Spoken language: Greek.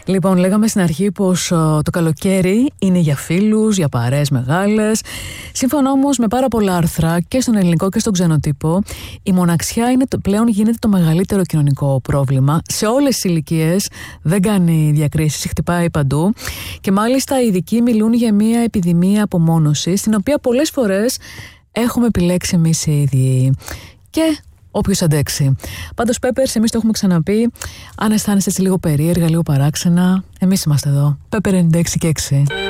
Λοιπόν, λέγαμε στην αρχή πως το καλοκαίρι είναι για φίλους, για παρέες μεγάλες. Σύμφωνα όμως με πάρα πολλά άρθρα και στον ελληνικό και στον ξενοτύπο, η μοναξιά πλέον γίνεται το μεγαλύτερο κοινωνικό πρόβλημα. Σε όλες τις ηλικίες, δεν κάνει διακρίσεις, χτυπάει παντού. Και μάλιστα οι ειδικοί μιλούν για μια επιδημία απομόνωσης, την οποία πολλές φορές έχουμε επιλέξει εμείς οι ίδιοι. Και όποιος αντέξει. Πάντως, Peppers, εμείς το έχουμε ξαναπεί. Αν αισθάνεστε έτσι λίγο περίεργα, λίγο παράξενα, εμείς είμαστε εδώ. Pepper 96 και 6.